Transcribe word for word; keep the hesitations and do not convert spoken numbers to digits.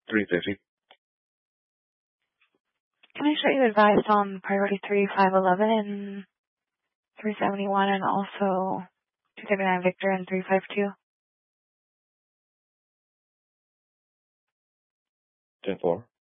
three fifty. Can I show you advised on priority three, five eleven, and three seventy-one, and also two thirty-nine Victor and three fifty-two? ten four.